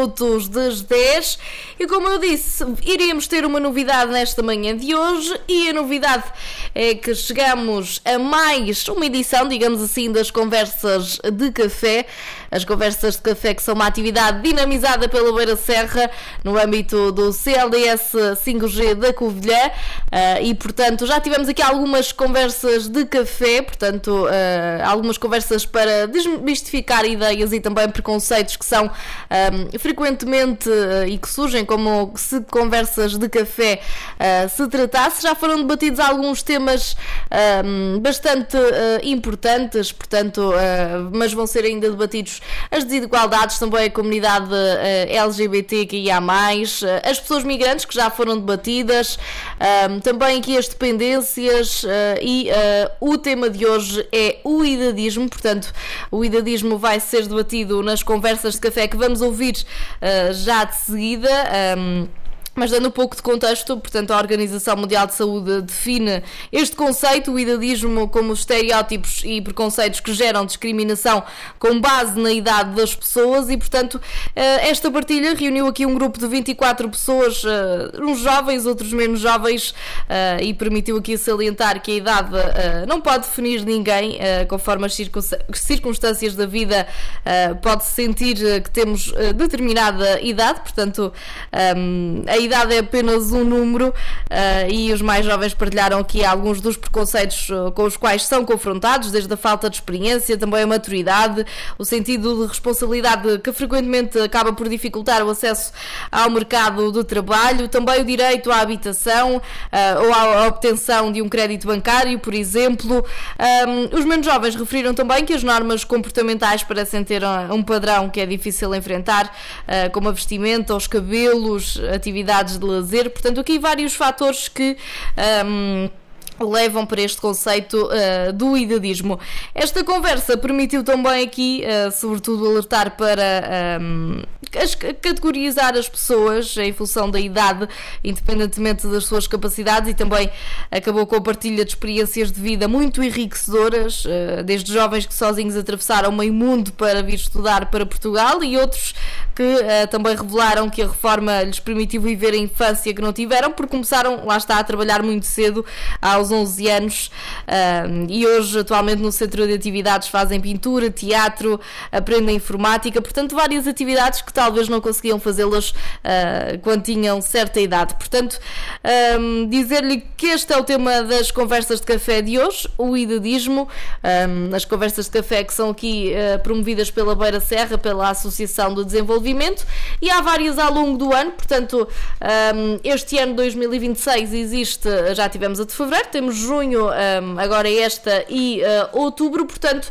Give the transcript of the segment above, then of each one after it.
minutos das 10 e, como eu disse, iríamos ter uma novidade nesta manhã de hoje, e a novidade é que chegamos a mais uma edição, digamos assim, das Conversas de Café. As Conversas de Café, que são uma atividade dinamizada pela Beira Serra no âmbito do CLDS 5G da Covilhã, e portanto já tivemos aqui algumas conversas de café, portanto algumas conversas para desmistificar ideias e também preconceitos que são frequentemente e que surgem como se de conversas de café se tratasse. Já foram debatidos alguns temas bastante importantes, portanto, mas vão ser ainda debatidos as desigualdades, também a comunidade LGBTQIA+, as pessoas migrantes que já foram debatidas, também aqui as dependências, e o tema de hoje é o idadismo. Portanto, o idadismo vai ser debatido nas conversas de café que vamos ouvir já de seguida. Mas dando um pouco de contexto, portanto, a Organização Mundial de Saúde define este conceito, o idadismo, como os estereótipos e preconceitos que geram discriminação com base na idade das pessoas, e, portanto, esta partilha reuniu aqui um grupo de 24 pessoas, uns jovens, outros menos jovens, e permitiu aqui salientar que a idade não pode definir ninguém, conforme as circunstâncias da vida, pode-se sentir que temos determinada idade, portanto, a idade é apenas um número, e os mais jovens partilharam aqui alguns dos preconceitos com os quais são confrontados, desde a falta de experiência, também a maturidade, o sentido de responsabilidade que frequentemente acaba por dificultar o acesso ao mercado do trabalho, também o direito à habitação ou à obtenção de um crédito bancário, por exemplo. Os menos jovens referiram também que as normas comportamentais parecem ter um padrão que é difícil enfrentar, como a vestimenta, os cabelos, atividades de lazer. Portanto, aqui vários fatores que levam para este conceito do idadismo. Esta conversa permitiu também aqui, sobretudo, alertar para categorizar as pessoas em função da idade, independentemente das suas capacidades, e também acabou com a partilha de experiências de vida muito enriquecedoras, desde jovens que sozinhos atravessaram meio mundo para vir estudar para Portugal, e outros que também revelaram que a reforma lhes permitiu viver a infância que não tiveram, porque começaram, lá está, a trabalhar muito cedo, aos 11 anos, e hoje atualmente no centro de atividades fazem pintura, teatro, aprendem informática, portanto várias atividades que talvez não conseguiam fazê-las quando tinham certa idade. Portanto, dizer-lhe que este é o tema das conversas de café de hoje, o idadismo. As conversas de café que são aqui promovidas pela Beira Serra, pela Associação do Desenvolvimento, e há várias ao longo do ano. Portanto, este ano 2026 existe, já tivemos a de fevereiro, temos junho, agora esta, e outubro, portanto,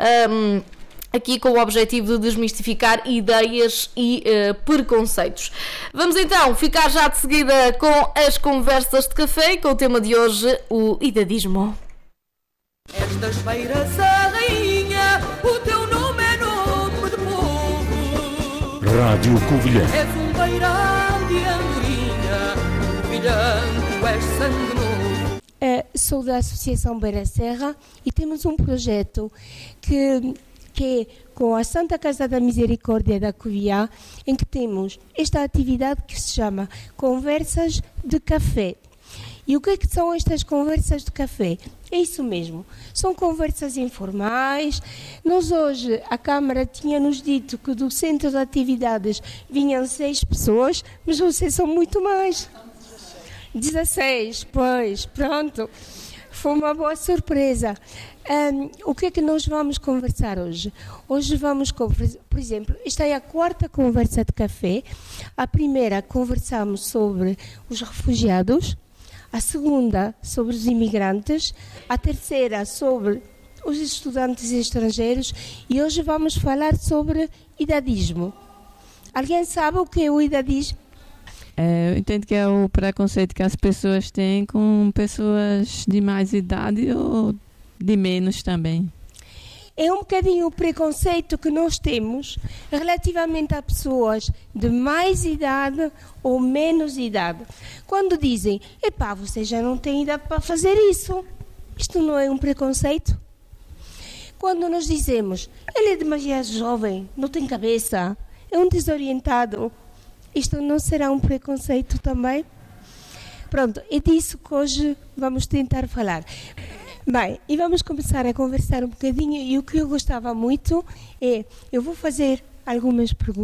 aqui com o objetivo de desmistificar ideias e preconceitos. Vamos então ficar já de seguida com as conversas de café e com o tema de hoje, o idadismo. Estas beiras a rainha, o teu nome é nome de povo. Rádio Covilhã. És um beirão de andorinha, filhando és sangue novo. Sou da Associação Beira Serra e temos um projeto que é com a Santa Casa da Misericórdia da Covilhã, em que temos esta atividade que se chama Conversas de Café. E o que é que são estas conversas de café? É isso mesmo, são conversas informais. Nós hoje, a Câmara tinha-nos dito que do centro de atividades vinham 6 pessoas, mas vocês são muito mais. 16, pois, pronto. Foi uma boa surpresa. O que é que nós vamos conversar hoje? Hoje vamos conversar, por exemplo, esta é a 4ª conversa de café. A primeira conversamos sobre os refugiados, a segunda sobre os imigrantes, a terceira sobre os estudantes estrangeiros, e hoje vamos falar sobre idadismo. Alguém sabe o que é o idadismo? Eu entendo que é o preconceito que as pessoas têm com pessoas de mais idade ou de menos também. É um bocadinho o preconceito que nós temos relativamente a pessoas de mais idade ou menos idade. Quando dizem, epá, você já não tem idade para fazer isso. Isto não é um preconceito? Quando nós dizemos, ele é demasiado jovem, não tem cabeça, é um desorientado. Isto não será um preconceito também? Pronto, é disso que hoje vamos tentar falar. Bem, e vamos começar a conversar um bocadinho, e o que eu gostava muito é, eu vou fazer algumas perguntas